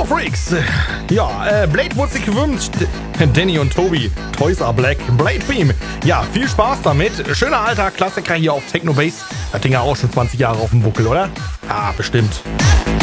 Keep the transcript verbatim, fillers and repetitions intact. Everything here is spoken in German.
Freaks! Ja, äh, Blade wurde sich gewünscht. Danny und Tobi, Toys are Black, Blade Theme. Ja, viel Spaß damit. Schöner alter Klassiker hier auf Technobase. Das Ding hat auch schon zwanzig Jahre auf dem Buckel, oder? Ah, bestimmt.